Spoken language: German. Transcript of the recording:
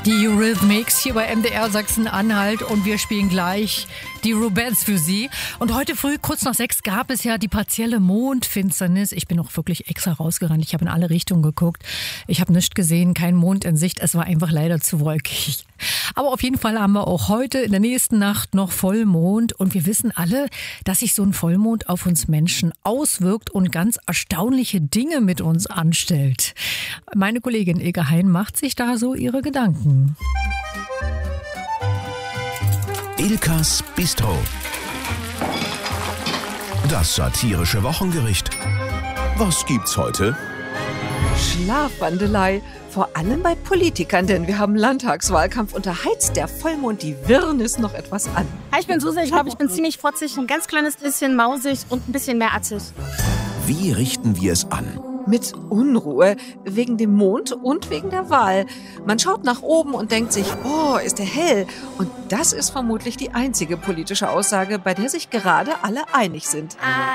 Die Eurythmics hier bei MDR Sachsen-Anhalt und wir spielen gleich die Rubettes für Sie. Und heute früh, kurz nach 6, gab es ja die partielle Mondfinsternis. Ich bin auch wirklich extra rausgerannt. Ich habe in alle Richtungen geguckt. Ich habe nichts gesehen, kein Mond in Sicht. Es war einfach leider zu wolkig. Aber auf jeden Fall haben wir auch heute in der nächsten Nacht noch Vollmond. Und wir wissen alle, dass sich so ein Vollmond auf uns Menschen auswirkt und ganz erstaunliche Dinge mit uns anstellt. Meine Kollegin Ilke Hein macht sich da so ihre Gedanken. Ilkas Bistro. Das satirische Wochengericht. Was gibt's heute? Schlafwandelei, vor allem bei Politikern, denn wir haben Landtagswahlkampf und da heizt der Vollmond die Wirrnis noch etwas an. Hi, ich bin Susi, ich glaube, ich bin ziemlich protzig, ein ganz kleines bisschen mausig und ein bisschen mehr atzig. Wie richten wir es an? Mit Unruhe, wegen dem Mond und wegen der Wahl. Man schaut nach oben und denkt sich, oh, ist der hell. Und das ist vermutlich die einzige politische Aussage, bei der sich gerade alle einig sind.